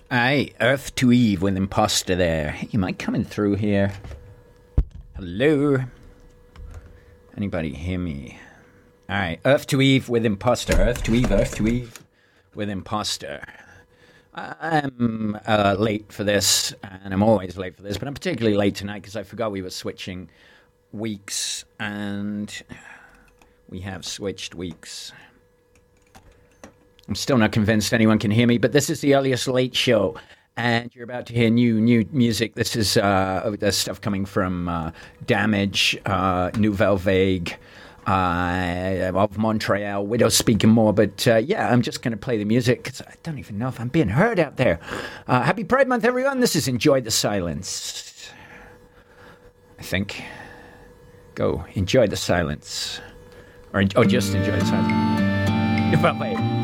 Aye, Earth to Eve with Imposter there. Hey, am I coming through here? Hello? Anybody hear me? Alright, Earth to Eve with Imposter. Earth to Eve with Imposter. I'm late for this, and I'm always late for this, but I'm particularly late tonight because I forgot we were switching weeks, and we have switched weeks. I'm still not convinced anyone can hear me, but this is the Earliest Late Show, and you're about to hear new music. This is there's stuff coming from Damage, Nouvelle Vague, of Montreal, Widow Speaking More, but yeah, I'm just going to play the music because I don't even know if I'm being heard out there. Happy Pride Month, everyone. This is Enjoy the Silence. I think. Go, enjoy the silence. Or just enjoy the silence. Well, wait.